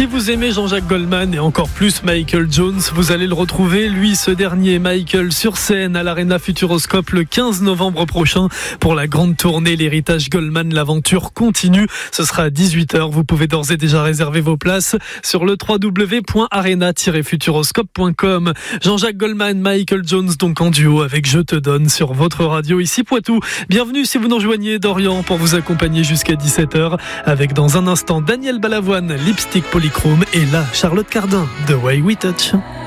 Si vous aimez Jean-Jacques Goldman et encore plus Michael Jones, vous allez le retrouver, lui, ce dernier Michael, sur scène à l'Arena Futuroscope le 15 novembre prochain pour la grande tournée L'Héritage Goldman, l'aventure continue. Ce sera à 18h. Vous pouvez d'ores et déjà réserver vos places sur le www.arena-futuroscope.com. Jean-Jacques Goldman, Michael Jones, donc en duo avec Je te donne sur votre radio ici Poitou. Bienvenue si vous nous rejoignez d'Orient pour vous accompagner jusqu'à 17h avec dans un instant Daniel Balavoine, Lipstick Polychrome et là Charlotte Cardin, The Way We Touch.